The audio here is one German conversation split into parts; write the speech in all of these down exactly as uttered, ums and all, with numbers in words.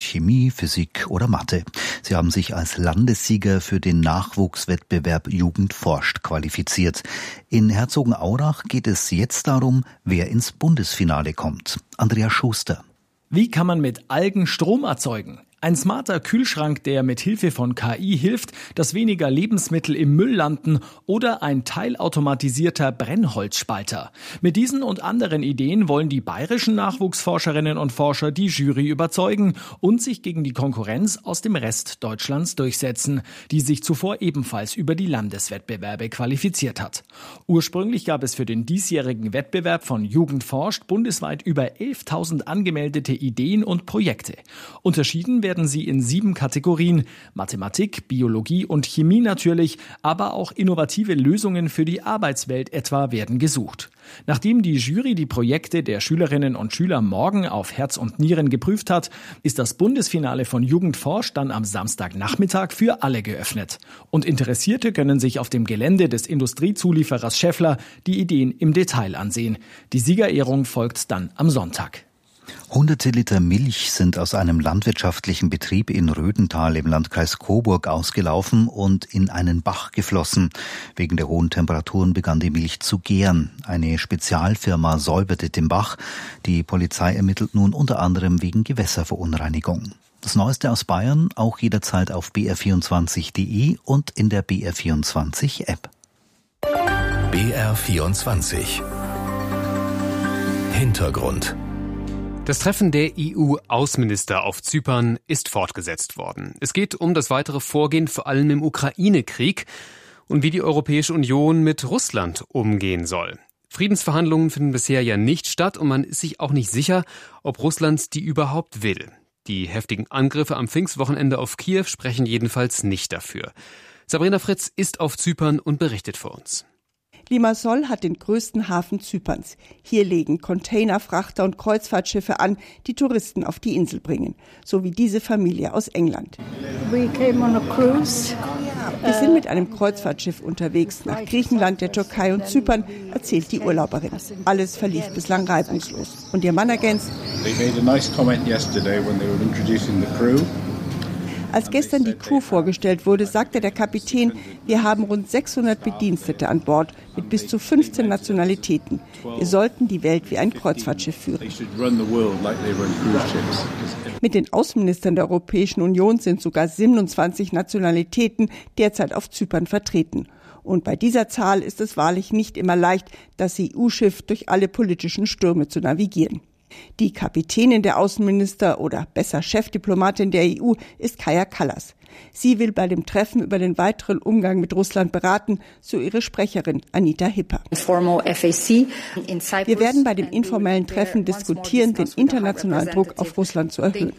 Chemie, Physik oder Mathe. Sie haben sich als Landessieger für den Nachwuchswettbewerb Jugend forscht qualifiziert. In Herzogenaurach geht es jetzt darum, wer ins Bundesfinale kommt. Andrea Schuster. Wie kann man mit Algen Strom erzeugen? Ein smarter Kühlschrank, der mit Hilfe von K I hilft, dass weniger Lebensmittel im Müll landen, oder ein teilautomatisierter Brennholzspalter. Mit diesen und anderen Ideen wollen die bayerischen Nachwuchsforscherinnen und Forscher die Jury überzeugen und sich gegen die Konkurrenz aus dem Rest Deutschlands durchsetzen, die sich zuvor ebenfalls über die Landeswettbewerbe qualifiziert hat. Ursprünglich gab es für den diesjährigen Wettbewerb von Jugend forscht bundesweit über elftausend angemeldete Ideen und Projekte. Unterschieden werden werden sie in sieben Kategorien: Mathematik, Biologie und Chemie natürlich, aber auch innovative Lösungen für die Arbeitswelt etwa werden gesucht. Nachdem die Jury die Projekte der Schülerinnen und Schüler morgen auf Herz und Nieren geprüft hat, ist das Bundesfinale von Jugend forscht dann am Samstagnachmittag für alle geöffnet. Und Interessierte können sich auf dem Gelände des Industriezulieferers Schaeffler die Ideen im Detail ansehen. Die Siegerehrung folgt dann am Sonntag. Hunderte Liter Milch sind aus einem landwirtschaftlichen Betrieb in Rödental im Landkreis Coburg ausgelaufen und in einen Bach geflossen. Wegen der hohen Temperaturen begann die Milch zu gären. Eine Spezialfirma säuberte den Bach. Die Polizei ermittelt nun unter anderem wegen Gewässerverunreinigung. Das Neueste aus Bayern auch jederzeit auf b r vierundzwanzig punkt d e und in der B R vierundzwanzig App. B R vierundzwanzig Hintergrund. Das Treffen der E U-Außenminister auf Zypern ist fortgesetzt worden. Es geht um das weitere Vorgehen, vor allem im Ukraine-Krieg, und wie die Europäische Union mit Russland umgehen soll. Friedensverhandlungen finden bisher ja nicht statt und man ist sich auch nicht sicher, ob Russland die überhaupt will. Die heftigen Angriffe am Pfingstwochenende auf Kiew sprechen jedenfalls nicht dafür. Sabrina Fritz ist auf Zypern und berichtet für uns. Limassol hat den größten Hafen Zyperns. Hier legen Containerfrachter und Kreuzfahrtschiffe an, die Touristen auf die Insel bringen. So wie diese Familie aus England. We came on a cruise. Wir sind mit einem Kreuzfahrtschiff unterwegs nach Griechenland, der Türkei und Zypern, erzählt die Urlauberin. Alles verlief bislang reibungslos. Und ihr Mann ergänzt: Als gestern die Crew vorgestellt wurde, sagte der Kapitän, wir haben rund sechshundert Bedienstete an Bord mit bis zu fünfzehn Nationalitäten. Wir sollten die Welt wie ein Kreuzfahrtschiff führen. Mit den Außenministern der Europäischen Union sind sogar siebenundzwanzig Nationalitäten derzeit auf Zypern vertreten. Und bei dieser Zahl ist es wahrlich nicht immer leicht, das E U-Schiff durch alle politischen Stürme zu navigieren. Die Kapitänin der Außenminister oder besser Chefdiplomatin der E U ist Kaja Kallas. Sie will bei dem Treffen über den weiteren Umgang mit Russland beraten, so ihre Sprecherin Anita Hipper. Wir werden bei dem informellen Treffen diskutieren, den internationalen Druck auf Russland zu erhöhen.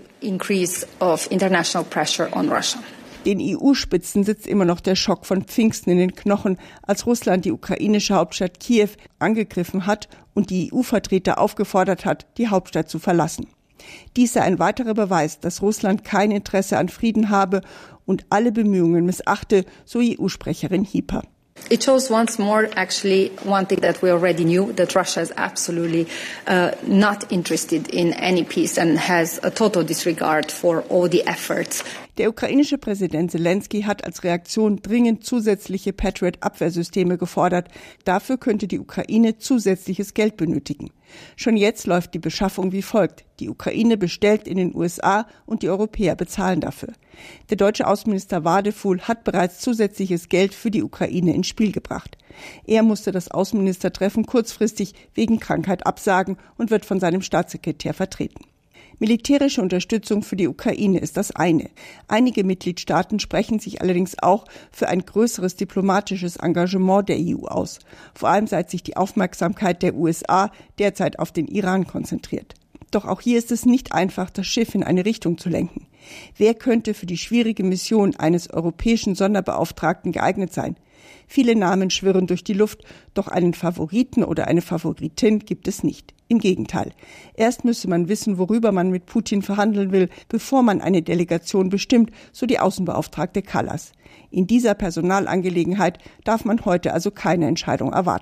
Den E U-Spitzen sitzt immer noch der Schock von Pfingsten in den Knochen, als Russland die ukrainische Hauptstadt Kiew angegriffen hat und die E U-Vertreter aufgefordert hat, die Hauptstadt zu verlassen. Dies sei ein weiterer Beweis, dass Russland kein Interesse an Frieden habe und alle Bemühungen missachte, so E U-Sprecherin Hipper. It shows once more actually one thing that we already knew, that Russia is absolutely uh, not interested in any peace and has a total disregard for all the efforts. Der ukrainische Präsident Zelensky hat als Reaktion dringend zusätzliche Patriot-Abwehrsysteme gefordert. Dafür könnte die Ukraine zusätzliches Geld benötigen. Schon jetzt läuft die Beschaffung wie folgt. Die Ukraine bestellt in den U S A und die Europäer bezahlen dafür. Der deutsche Außenminister Wadefuhl hat bereits zusätzliches Geld für die Ukraine ins Spiel gebracht. Er musste das Außenministertreffen kurzfristig wegen Krankheit absagen und wird von seinem Staatssekretär vertreten. Militärische Unterstützung für die Ukraine ist das eine. Einige Mitgliedstaaten sprechen sich allerdings auch für ein größeres diplomatisches Engagement der E U aus, vor allem seit sich die Aufmerksamkeit der U S A derzeit auf den Iran konzentriert. Doch auch hier ist es nicht einfach, das Schiff in eine Richtung zu lenken. Wer könnte für die schwierige Mission eines europäischen Sonderbeauftragten geeignet sein? Viele Namen schwirren durch die Luft, doch einen Favoriten oder eine Favoritin gibt es nicht. Im Gegenteil. Erst müsse man wissen, worüber man mit Putin verhandeln will, bevor man eine Delegation bestimmt, so die Außenbeauftragte Kallas. In dieser Personalangelegenheit darf man heute also keine Entscheidung erwarten.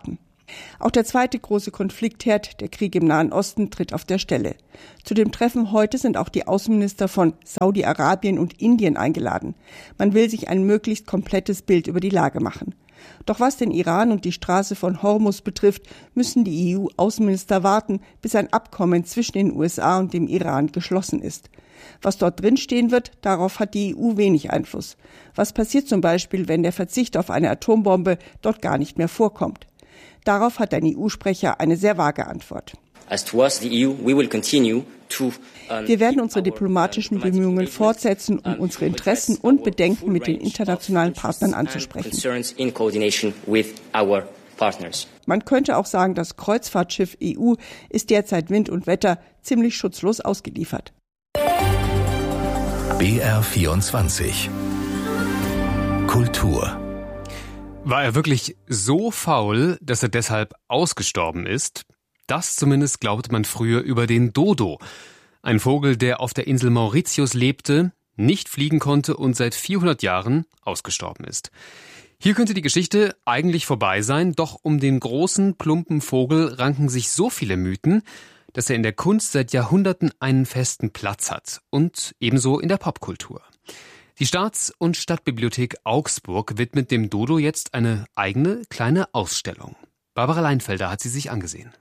Auch der zweite große Konfliktherd, der Krieg im Nahen Osten, tritt auf der Stelle. Zu dem Treffen heute sind auch die Außenminister von Saudi-Arabien und Indien eingeladen. Man will sich ein möglichst komplettes Bild über die Lage machen. Doch was den Iran und die Straße von Hormuz betrifft, müssen die E U-Außenminister warten, bis ein Abkommen zwischen den U S A und dem Iran geschlossen ist. Was dort drinstehen wird, darauf hat die E U wenig Einfluss. Was passiert zum Beispiel, wenn der Verzicht auf eine Atombombe dort gar nicht mehr vorkommt? Darauf hat ein E U-Sprecher eine sehr vage Antwort. Wir werden unsere diplomatischen Bemühungen fortsetzen, um unsere Interessen und Bedenken mit den internationalen Partnern anzusprechen. Man könnte auch sagen, das Kreuzfahrtschiff E U ist derzeit Wind und Wetter ziemlich schutzlos ausgeliefert. B R vierundzwanzig Kultur. War er wirklich so faul, dass er deshalb ausgestorben ist? Das zumindest glaubte man früher über den Dodo. Ein Vogel, der auf der Insel Mauritius lebte, nicht fliegen konnte und seit vierhundert Jahren ausgestorben ist. Hier könnte die Geschichte eigentlich vorbei sein, doch um den großen, plumpen Vogel ranken sich so viele Mythen, dass er in der Kunst seit Jahrhunderten einen festen Platz hat und ebenso in der Popkultur. Die Staats- und Stadtbibliothek Augsburg widmet dem Dodo jetzt eine eigene kleine Ausstellung. Barbara Leinfelder hat sie sich angesehen.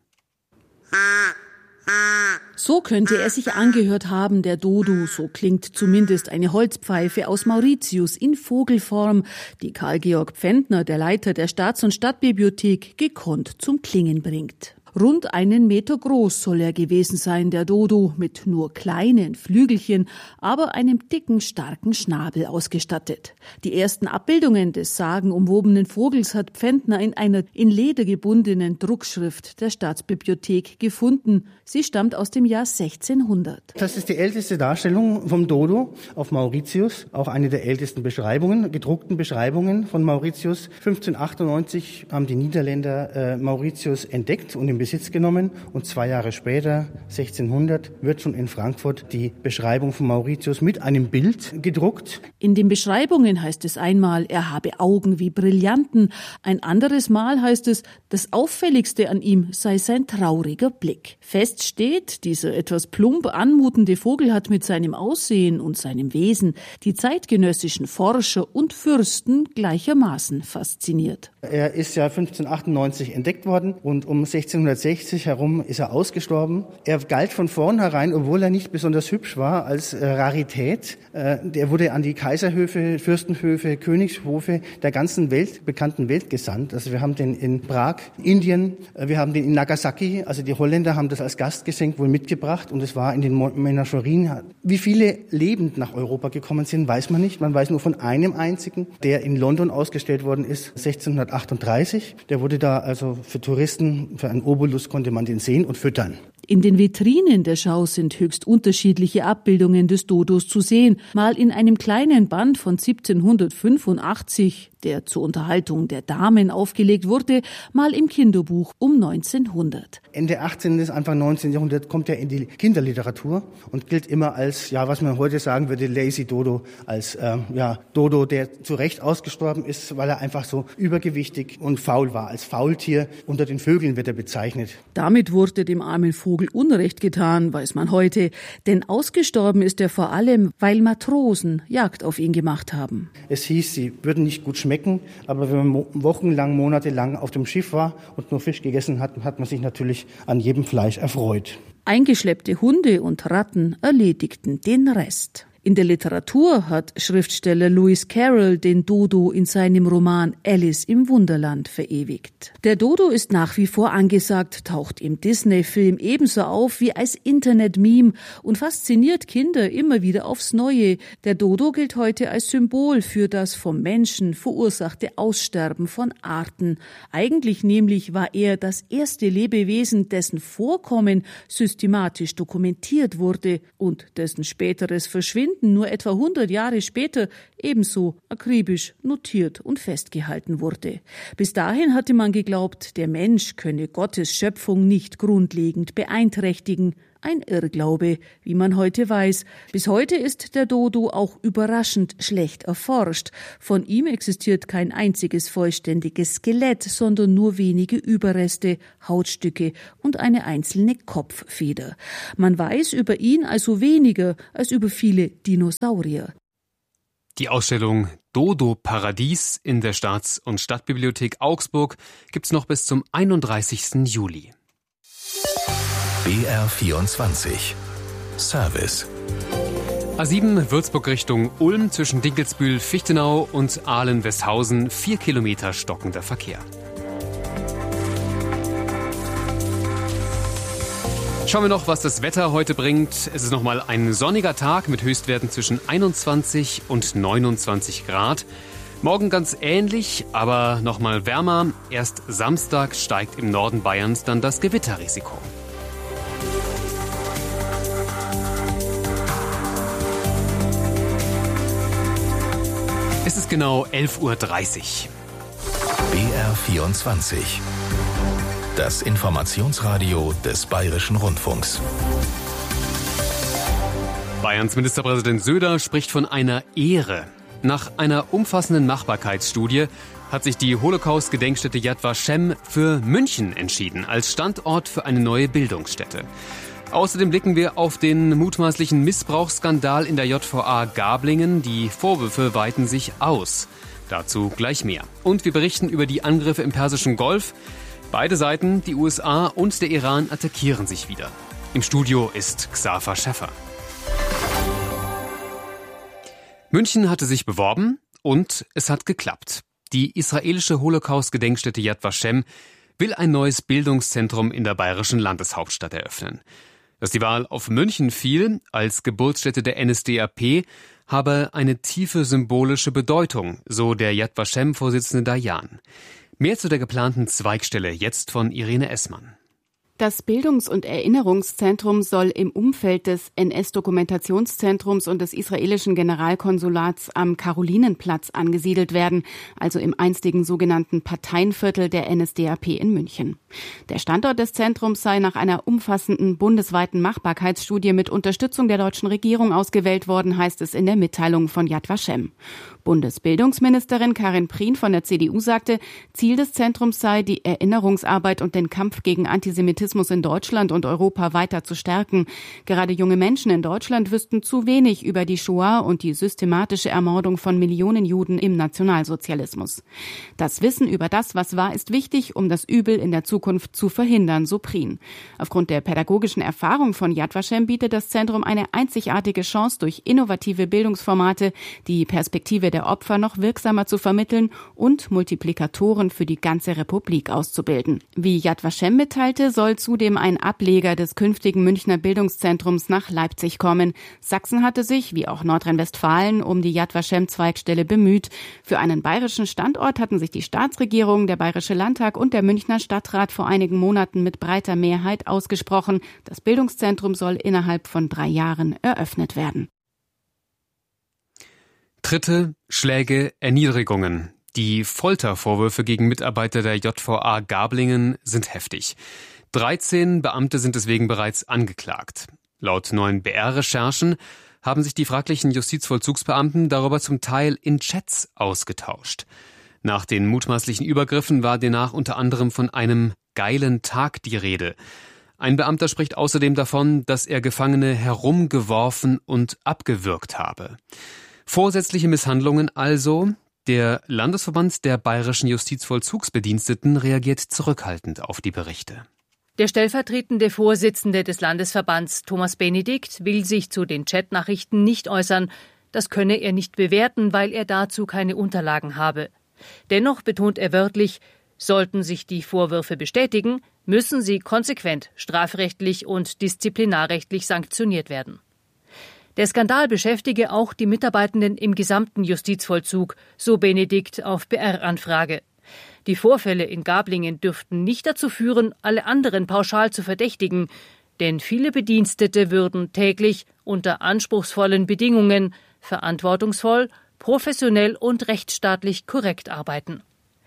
So könnte er sich angehört haben, der Dodo. So klingt zumindest eine Holzpfeife aus Mauritius in Vogelform, die Karl-Georg Pfändner, der Leiter der Staats- und Stadtbibliothek, gekonnt zum Klingen bringt. Rund einen Meter groß soll er gewesen sein, der Dodo, mit nur kleinen Flügelchen, aber einem dicken, starken Schnabel ausgestattet. Die ersten Abbildungen des sagenumwobenen Vogels hat Pfändner in einer in Leder gebundenen Druckschrift der Staatsbibliothek gefunden. Sie stammt aus dem Jahr sechzehnhundert. Das ist die älteste Darstellung vom Dodo auf Mauritius, auch eine der ältesten Beschreibungen, gedruckten Beschreibungen von Mauritius. fünfzehnhundertachtundneunzig haben die Niederländer äh, Mauritius entdeckt und im Besitz genommen und zwei Jahre später, sechzehnhundert, wird schon in Frankfurt die Beschreibung von Mauritius mit einem Bild gedruckt. In den Beschreibungen heißt es einmal, er habe Augen wie Brillanten. Ein anderes Mal heißt es, das Auffälligste an ihm sei sein trauriger Blick. Fest steht, dieser etwas plump anmutende Vogel hat mit seinem Aussehen und seinem Wesen die zeitgenössischen Forscher und Fürsten gleichermaßen fasziniert. Er ist ja fünfzehnhundertachtundneunzig entdeckt worden und um sechzehnhundertsechzig herum ist er ausgestorben. Er galt von vornherein, obwohl er nicht besonders hübsch war, als äh, Rarität. Äh, der wurde an die Kaiserhöfe, Fürstenhöfe, Königshofe der ganzen Welt, bekannten Welt gesandt. Also wir haben den in Prag, Indien, äh, wir haben den in Nagasaki, also die Holländer haben das als Gastgeschenk wohl mitgebracht und es war in den Menagerien. Wie viele lebend nach Europa gekommen sind, weiß man nicht. Man weiß nur von einem einzigen, der in London ausgestellt worden ist, sechzehnhundertachtunddreißig. Der wurde da also für Touristen, für einen Obolus konnte man den sehen und füttern. In den Vitrinen der Schau sind höchst unterschiedliche Abbildungen des Dodos zu sehen. Mal in einem kleinen Band von siebzehnhundertfünfundachtzig, der zur Unterhaltung der Damen aufgelegt wurde, mal im Kinderbuch um neunzehnhundert. Ende achtzehnten bis Anfang neunzehnten Jahrhundert kommt er in die Kinderliteratur und gilt immer als, ja, was man heute sagen würde, Lazy Dodo, als ähm, ja, Dodo, der zu Recht ausgestorben ist, weil er einfach so übergewichtig und faul war. Als Faultier unter den Vögeln wird er bezeichnet. Damit wurde dem armen Vogel Unrecht getan, weiß man heute. Denn ausgestorben ist er vor allem, weil Matrosen Jagd auf ihn gemacht haben. Es hieß, sie würden nicht gut schmecken, aber wenn man wochenlang, monatelang auf dem Schiff war und nur Fisch gegessen hat, hat man sich natürlich an jedem Fleisch erfreut. Eingeschleppte Hunde und Ratten erledigten den Rest. In der Literatur hat Schriftsteller Lewis Carroll den Dodo in seinem Roman Alice im Wunderland verewigt. Der Dodo ist nach wie vor angesagt, taucht im Disney-Film ebenso auf wie als Internet-Meme und fasziniert Kinder immer wieder aufs Neue. Der Dodo gilt heute als Symbol für das vom Menschen verursachte Aussterben von Arten. Eigentlich nämlich war er das erste Lebewesen, dessen Vorkommen systematisch dokumentiert wurde und dessen späteres Verschwinden nur etwa hundert Jahre später ebenso akribisch notiert und festgehalten wurde. Bis dahin hatte man geglaubt, der Mensch könne Gottes Schöpfung nicht grundlegend beeinträchtigen. Ein Irrglaube, wie man heute weiß. Bis heute ist der Dodo auch überraschend schlecht erforscht. Von ihm existiert kein einziges vollständiges Skelett, sondern nur wenige Überreste, Hautstücke und eine einzelne Kopffeder. Man weiß über ihn also weniger als über viele Dinosaurier. Die Ausstellung Dodo Paradies in der Staats- und Stadtbibliothek Augsburg gibt's noch bis zum einunddreißigsten Juli. B R vierundzwanzig Service. A sieben Würzburg Richtung Ulm zwischen Dinkelsbühl, Fichtenau und Ahlen-Westhausen. Vier Kilometer stockender Verkehr. Schauen wir noch, was das Wetter heute bringt. Es ist nochmal ein sonniger Tag mit Höchstwerten zwischen einundzwanzig und neunundzwanzig Grad. Morgen ganz ähnlich, aber nochmal wärmer. Erst Samstag steigt im Norden Bayerns dann das Gewitterrisiko. Es ist genau elf Uhr dreißig. B R vierundzwanzig. Das Informationsradio des Bayerischen Rundfunks. Bayerns Ministerpräsident Söder spricht von einer Ehre. Nach einer umfassenden Machbarkeitsstudie hat sich die Holocaust-Gedenkstätte Yad Vashem für München entschieden, als Standort für eine neue Bildungsstätte. Außerdem blicken wir auf den mutmaßlichen Missbrauchsskandal in der J V A Gablingen. Die Vorwürfe weiten sich aus. Dazu gleich mehr. Und wir berichten über die Angriffe im Persischen Golf. Beide Seiten, die U S A und der Iran, attackieren sich wieder. Im Studio ist Xaver Schäffer. München hatte sich beworben und es hat geklappt. Die israelische Holocaust-Gedenkstätte Yad Vashem will ein neues Bildungszentrum in der bayerischen Landeshauptstadt eröffnen. Dass die Wahl auf München fiel, als Geburtsstätte der N S D A P, habe eine tiefe symbolische Bedeutung, so der Yad Vashem-Vorsitzende Dayan. Mehr zu der geplanten Zweigstelle jetzt von Irene Essmann. Das Bildungs- und Erinnerungszentrum soll im Umfeld des N S-Dokumentationszentrums und des israelischen Generalkonsulats am Karolinenplatz angesiedelt werden, also im einstigen sogenannten Parteienviertel der N S D A P in München. Der Standort des Zentrums sei nach einer umfassenden bundesweiten Machbarkeitsstudie mit Unterstützung der deutschen Regierung ausgewählt worden, heißt es in der Mitteilung von Yad Vashem. Bundesbildungsministerin Karin Prien von der C D U sagte, Ziel des Zentrums sei, die Erinnerungsarbeit und den Kampf gegen Antisemitismus in Deutschland und Europa weiter zu stärken. Gerade junge Menschen in Deutschland wüssten zu wenig über die Shoah und die systematische Ermordung von Millionen Juden im Nationalsozialismus. Das Wissen über das, was war, ist wichtig, um das Übel in der Zukunft zu verhindern, so Prien. Aufgrund der pädagogischen Erfahrung von Yad Vashem bietet das Zentrum eine einzigartige Chance, durch innovative Bildungsformate die Perspektive der Opfer noch wirksamer zu vermitteln und Multiplikatoren für die ganze Republik auszubilden. Wie Yad Vashem mitteilte, soll zudem ein Ableger des künftigen Münchner Bildungszentrums nach Leipzig kommen. Sachsen hatte sich, wie auch Nordrhein-Westfalen, um die Yad Vashem-Zweigstelle bemüht. Für einen bayerischen Standort hatten sich die Staatsregierung, der Bayerische Landtag und der Münchner Stadtrat vor einigen Monaten mit breiter Mehrheit ausgesprochen. Das Bildungszentrum soll innerhalb von drei Jahren eröffnet werden. Tritte, Schläge, Erniedrigungen. Die Foltervorwürfe gegen Mitarbeiter der J V A Gablingen sind heftig. dreizehn Beamte sind deswegen bereits angeklagt. Laut neuen B R-Recherchen haben sich die fraglichen Justizvollzugsbeamten darüber zum Teil in Chats ausgetauscht. Nach den mutmaßlichen Übergriffen war demnach unter anderem von einem geilen Tag die Rede. Ein Beamter spricht außerdem davon, dass er Gefangene herumgeworfen und abgewürgt habe. Vorsätzliche Misshandlungen also. Der Landesverband der bayerischen Justizvollzugsbediensteten reagiert zurückhaltend auf die Berichte. Der stellvertretende Vorsitzende des Landesverbands, Thomas Benedikt, will sich zu den Chatnachrichten nicht äußern. Das könne er nicht bewerten, weil er dazu keine Unterlagen habe. Dennoch betont er wörtlich, sollten sich die Vorwürfe bestätigen, müssen sie konsequent strafrechtlich und disziplinarrechtlich sanktioniert werden. Der Skandal beschäftige auch die Mitarbeitenden im gesamten Justizvollzug, so Benedikt auf B R-Anfrage. Die Vorfälle in Gablingen dürften nicht dazu führen, alle anderen pauschal zu verdächtigen, denn viele Bedienstete würden täglich unter anspruchsvollen Bedingungen verantwortungsvoll, professionell und rechtsstaatlich korrekt arbeiten.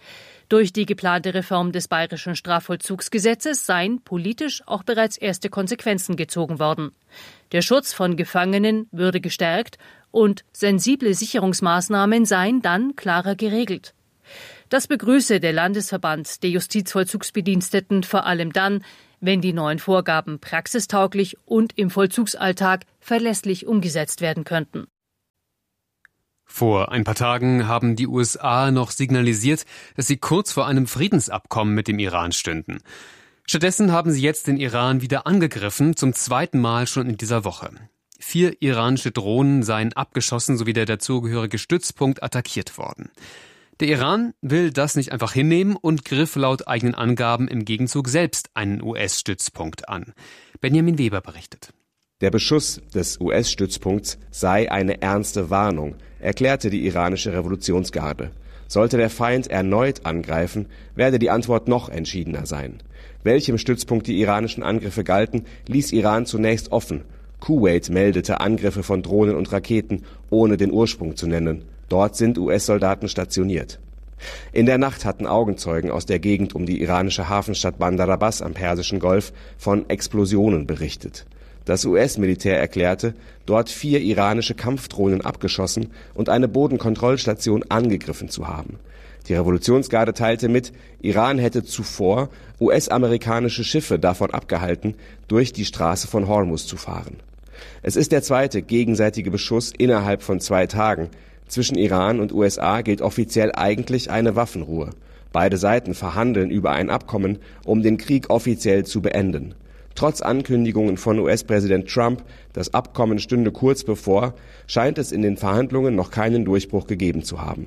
Durch die geplante Reform des bayerischen Strafvollzugsgesetzes seien politisch auch bereits erste Konsequenzen gezogen worden. Der Schutz von Gefangenen würde gestärkt und sensible Sicherungsmaßnahmen seien dann klarer geregelt. Das begrüße der Landesverband der Justizvollzugsbediensteten vor allem dann, wenn die neuen Vorgaben praxistauglich und im Vollzugsalltag verlässlich umgesetzt werden könnten. Vor ein paar Tagen haben die U S A noch signalisiert, dass sie kurz vor einem Friedensabkommen mit dem Iran stünden. Stattdessen haben sie jetzt den Iran wieder angegriffen, zum zweiten Mal schon in dieser Woche. Vier iranische Drohnen seien abgeschossen sowie der dazugehörige Stützpunkt attackiert worden. Der Iran will das nicht einfach hinnehmen und griff laut eigenen Angaben im Gegenzug selbst einen U S-Stützpunkt an. Benjamin Weber berichtet. Der Beschuss des U S-Stützpunkts sei eine ernste Warnung, erklärte die iranische Revolutionsgarde. Sollte der Feind erneut angreifen, werde die Antwort noch entschiedener sein. Welchem Stützpunkt die iranischen Angriffe galten, ließ Iran zunächst offen. Kuwait meldete Angriffe von Drohnen und Raketen, ohne den Ursprung zu nennen. Dort sind U S-Soldaten stationiert. In der Nacht hatten Augenzeugen aus der Gegend um die iranische Hafenstadt Bandar Abbas am Persischen Golf von Explosionen berichtet. Das U S-Militär erklärte, dort vier iranische Kampfdrohnen abgeschossen und eine Bodenkontrollstation angegriffen zu haben. Die Revolutionsgarde teilte mit, Iran hätte zuvor U S-amerikanische Schiffe davon abgehalten, durch die Straße von Hormuz zu fahren. Es ist der zweite gegenseitige Beschuss innerhalb von zwei Tagen. Zwischen Iran und U S A gilt offiziell eigentlich eine Waffenruhe. Beide Seiten verhandeln über ein Abkommen, um den Krieg offiziell zu beenden. Trotz Ankündigungen von U S-Präsident Trump, das Abkommen stünde kurz bevor, scheint es in den Verhandlungen noch keinen Durchbruch gegeben zu haben.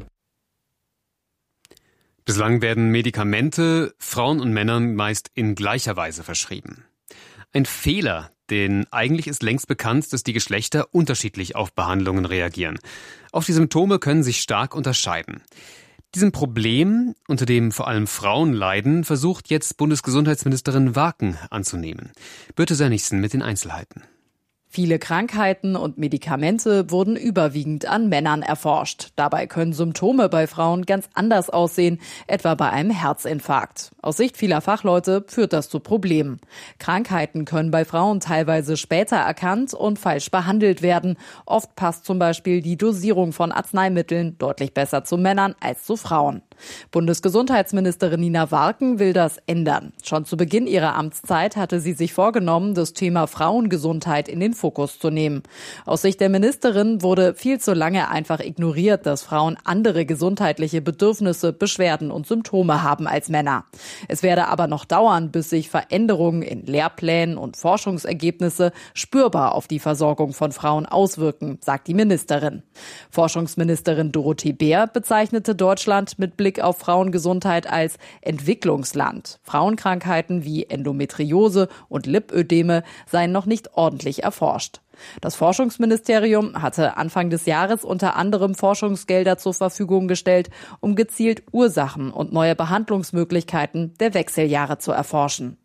Bislang werden Medikamente Frauen und Männern meist in gleicher Weise verschrieben. Ein Fehler, denn eigentlich ist längst bekannt, dass die Geschlechter unterschiedlich auf Behandlungen reagieren. Auch die Symptome können sich stark unterscheiden. Diesem Problem, unter dem vor allem Frauen leiden, versucht jetzt Bundesgesundheitsministerin Warken anzunehmen. Birte Sönnigsen mit den Einzelheiten. Viele Krankheiten und Medikamente wurden überwiegend an Männern erforscht. Dabei können Symptome bei Frauen ganz anders aussehen, etwa bei einem Herzinfarkt. Aus Sicht vieler Fachleute führt das zu Problemen. Krankheiten können bei Frauen teilweise später erkannt und falsch behandelt werden. Oft passt zum Beispiel die Dosierung von Arzneimitteln deutlich besser zu Männern als zu Frauen. Bundesgesundheitsministerin Nina Warken will das ändern. Schon zu Beginn ihrer Amtszeit hatte sie sich vorgenommen, das Thema Frauengesundheit in den Fokus zu nehmen. Aus Sicht der Ministerin wurde viel zu lange einfach ignoriert, dass Frauen andere gesundheitliche Bedürfnisse, Beschwerden und Symptome haben als Männer. Es werde aber noch dauern, bis sich Veränderungen in Lehrplänen und Forschungsergebnisse spürbar auf die Versorgung von Frauen auswirken, sagt die Ministerin. Forschungsministerin Dorothee Bär bezeichnete Deutschland mit Blick auf Frauengesundheit als Entwicklungsland. Frauenkrankheiten wie Endometriose und Lipödeme seien noch nicht ordentlich erforscht. Das Forschungsministerium hatte Anfang des Jahres unter anderem Forschungsgelder zur Verfügung gestellt, um gezielt Ursachen und neue Behandlungsmöglichkeiten der Wechseljahre zu erforschen.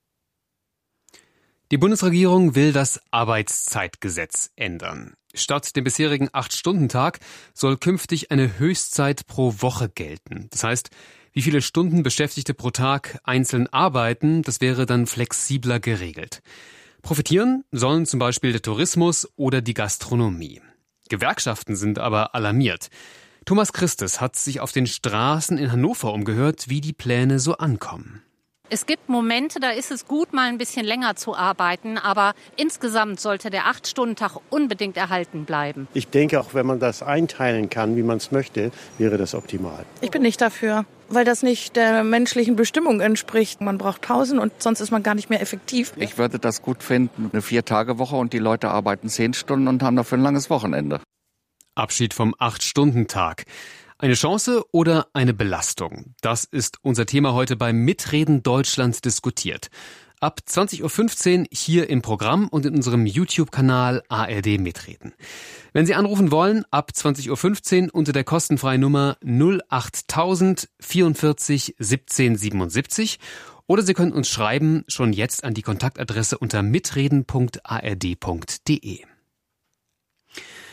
Die Bundesregierung will das Arbeitszeitgesetz ändern. Statt dem bisherigen acht-Stunden-Tag soll künftig eine Höchstzeit pro Woche gelten. Das heißt, wie viele Stunden Beschäftigte pro Tag einzeln arbeiten, das wäre dann flexibler geregelt. Profitieren sollen zum Beispiel der Tourismus oder die Gastronomie. Gewerkschaften sind aber alarmiert. Thomas Christes hat sich auf den Straßen in Hannover umgehört, wie die Pläne so ankommen. Es gibt Momente, da ist es gut, mal ein bisschen länger zu arbeiten, aber insgesamt sollte der acht-Stunden-Tag unbedingt erhalten bleiben. Ich denke, auch wenn man das einteilen kann, wie man es möchte, wäre das optimal. Ich bin nicht dafür, weil das nicht der menschlichen Bestimmung entspricht. Man braucht Pausen und sonst ist man gar nicht mehr effektiv. Ich würde das gut finden, eine Vier-Tage-Woche und die Leute arbeiten zehn Stunden und haben dafür ein langes Wochenende. Abschied vom acht-Stunden-Tag. Eine Chance oder eine Belastung? Das ist unser Thema heute beim Mitreden Deutschland diskutiert. Ab zwanzig Uhr fünfzehn hier im Programm und in unserem YouTube-Kanal A R D Mitreden. Wenn Sie anrufen wollen, ab zwanzig Uhr fünfzehn unter der kostenfreien Nummer null achttausend vierundvierzig siebzehn siebenundsiebzig oder Sie können uns schreiben, schon jetzt an die Kontaktadresse unter mitreden punkt a r d punkt d e.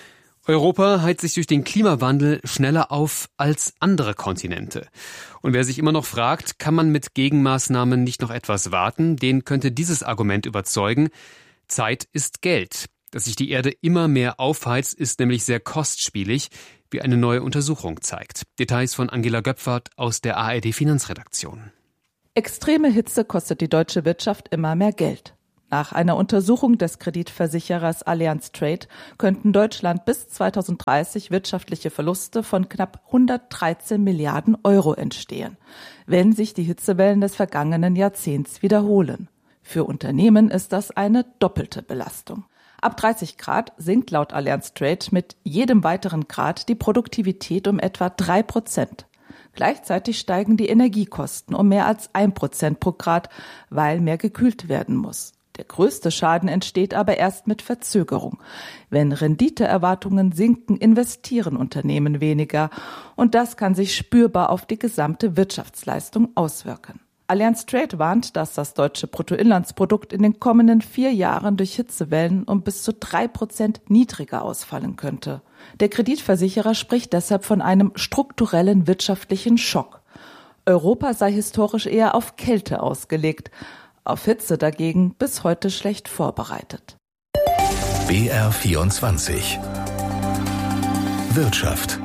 Europa heizt sich durch den Klimawandel schneller auf als andere Kontinente. Und wer sich immer noch fragt, kann man mit Gegenmaßnahmen nicht noch etwas warten, den könnte dieses Argument überzeugen: Zeit ist Geld. Dass sich die Erde immer mehr aufheizt, ist nämlich sehr kostspielig, wie eine neue Untersuchung zeigt. Details von Angela Göpfert aus der A R D Finanzredaktion. Extreme Hitze kostet die deutsche Wirtschaft immer mehr Geld. Nach einer Untersuchung des Kreditversicherers Allianz Trade könnten Deutschland bis zweitausenddreißig wirtschaftliche Verluste von knapp hundertdreizehn Milliarden Euro entstehen, wenn sich die Hitzewellen des vergangenen Jahrzehnts wiederholen. Für Unternehmen ist das eine doppelte Belastung. Ab dreißig Grad sinkt laut Allianz Trade mit jedem weiteren Grad die Produktivität um etwa drei Prozent. Gleichzeitig steigen die Energiekosten um mehr als ein Prozent pro Grad, weil mehr gekühlt werden muss. Der größte Schaden entsteht aber erst mit Verzögerung. Wenn Renditeerwartungen sinken, investieren Unternehmen weniger. Und das kann sich spürbar auf die gesamte Wirtschaftsleistung auswirken. Allianz Trade warnt, dass das deutsche Bruttoinlandsprodukt in den kommenden vier Jahren durch Hitzewellen um bis zu drei Prozent niedriger ausfallen könnte. Der Kreditversicherer spricht deshalb von einem strukturellen wirtschaftlichen Schock. Europa sei historisch eher auf Kälte ausgelegt, auf Hitze dagegen bis heute schlecht vorbereitet. B R vierundzwanzig Wirtschaft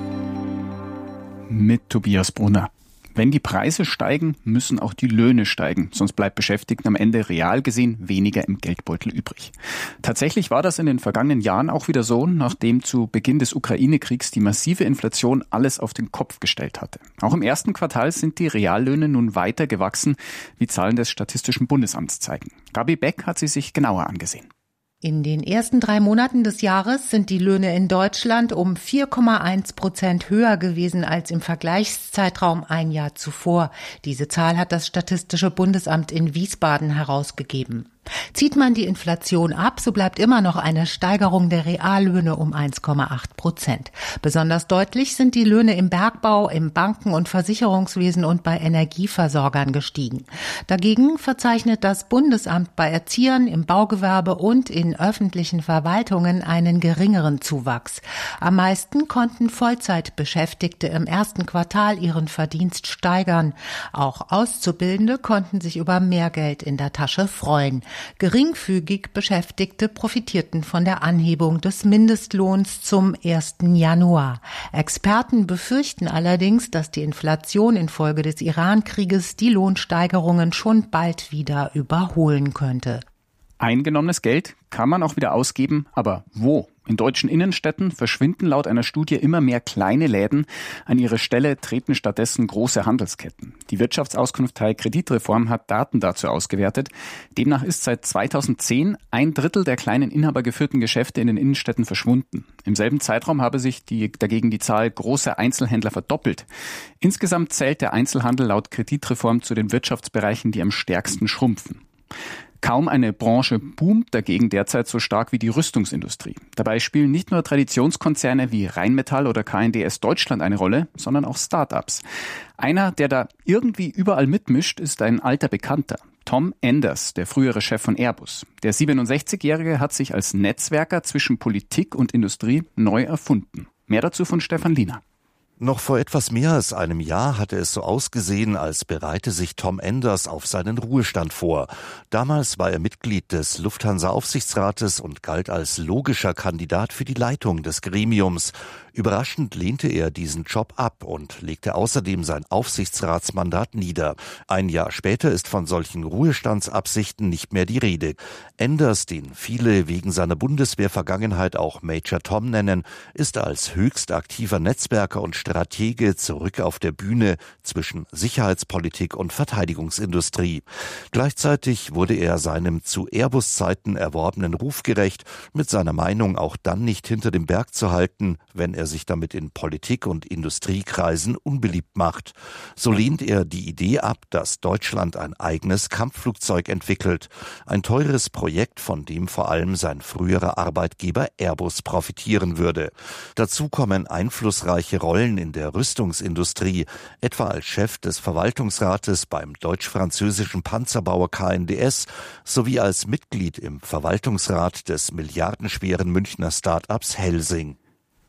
mit Tobias Brunner. Wenn die Preise steigen, müssen auch die Löhne steigen, sonst bleibt Beschäftigten am Ende real gesehen weniger im Geldbeutel übrig. Tatsächlich war das in den vergangenen Jahren auch wieder so, nachdem zu Beginn des Ukraine-Kriegs die massive Inflation alles auf den Kopf gestellt hatte. Auch im ersten Quartal sind die Reallöhne nun weiter gewachsen, wie Zahlen des Statistischen Bundesamts zeigen. Gabi Beck hat sie sich genauer angesehen. In den ersten drei Monaten des Jahres sind die Löhne in Deutschland um vier Komma eins Prozent höher gewesen als im Vergleichszeitraum ein Jahr zuvor. Diese Zahl hat das Statistische Bundesamt in Wiesbaden herausgegeben. Zieht man die Inflation ab, so bleibt immer noch eine Steigerung der Reallöhne um eins Komma acht Prozent. Besonders deutlich sind die Löhne im Bergbau, im Banken- und Versicherungswesen und bei Energieversorgern gestiegen. Dagegen verzeichnet das Bundesamt bei Erziehern, im Baugewerbe und in öffentlichen Verwaltungen einen geringeren Zuwachs. Am meisten konnten Vollzeitbeschäftigte im ersten Quartal ihren Verdienst steigern. Auch Auszubildende konnten sich über mehr Geld in der Tasche freuen. Geringfügig Beschäftigte profitierten von der Anhebung des Mindestlohns zum ersten Januar. Experten befürchten allerdings, dass die Inflation infolge des Iran-Krieges die Lohnsteigerungen schon bald wieder überholen könnte. Eingenommenes Geld kann man auch wieder ausgeben, aber wo? In deutschen Innenstädten verschwinden laut einer Studie immer mehr kleine Läden. An ihre Stelle treten stattdessen große Handelsketten. Die Wirtschaftsauskunft Teil Kreditreform hat Daten dazu ausgewertet. Demnach ist seit zweitausendzehn ein Drittel der kleinen inhabergeführten Geschäfte in den Innenstädten verschwunden. Im selben Zeitraum habe sich die, dagegen die Zahl großer Einzelhändler verdoppelt. Insgesamt zählt der Einzelhandel laut Kreditreform zu den Wirtschaftsbereichen, die am stärksten schrumpfen. Kaum eine Branche boomt dagegen derzeit so stark wie die Rüstungsindustrie. Dabei spielen nicht nur Traditionskonzerne wie Rheinmetall oder K N D S Deutschland eine Rolle, sondern auch Start-ups. Einer, der da irgendwie überall mitmischt, ist ein alter Bekannter. Tom Enders, der frühere Chef von Airbus. Der siebenundsechzigjährige hat sich als Netzwerker zwischen Politik und Industrie neu erfunden. Mehr dazu von Stefan Liener. Noch vor etwas mehr als einem Jahr hatte es so ausgesehen, als bereite sich Tom Enders auf seinen Ruhestand vor. Damals war er Mitglied des Lufthansa-Aufsichtsrates und galt als logischer Kandidat für die Leitung des Gremiums. Überraschend lehnte er diesen Job ab und legte außerdem sein Aufsichtsratsmandat nieder. Ein Jahr später ist von solchen Ruhestandsabsichten nicht mehr die Rede. Enders, den viele wegen seiner Bundeswehrvergangenheit auch Major Tom nennen, ist als höchst aktiver Netzwerker und Stratege zurück auf der Bühne zwischen Sicherheitspolitik und Verteidigungsindustrie. Gleichzeitig wurde er seinem zu Airbus-Zeiten erworbenen Ruf gerecht, mit seiner Meinung auch dann nicht hinter dem Berg zu halten, wenn er sich damit in Politik- und Industriekreisen unbeliebt macht. So lehnt er die Idee ab, dass Deutschland ein eigenes Kampfflugzeug entwickelt. Ein teures Projekt, von dem vor allem sein früherer Arbeitgeber Airbus profitieren würde. Dazu kommen einflussreiche Rollen in der Rüstungsindustrie, etwa als Chef des Verwaltungsrates beim deutsch-französischen Panzerbauer K N D S sowie als Mitglied im Verwaltungsrat des milliardenschweren Münchner Start-ups Helsing.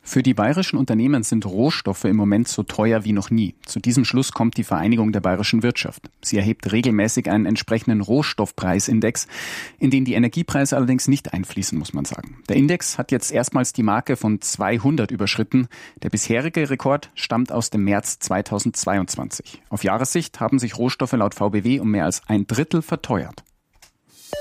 Für die bayerischen Unternehmen sind Rohstoffe im Moment so teuer wie noch nie. Zu diesem Schluss kommt die Vereinigung der bayerischen Wirtschaft. Sie erhebt regelmäßig einen entsprechenden Rohstoffpreisindex, in den die Energiepreise allerdings nicht einfließen, muss man sagen. Der Index hat jetzt erstmals die Marke von zweihundert überschritten. Der bisherige Rekord stammt aus dem März zweitausendzweiundzwanzig. Auf Jahressicht haben sich Rohstoffe laut V B W um mehr als ein Drittel verteuert.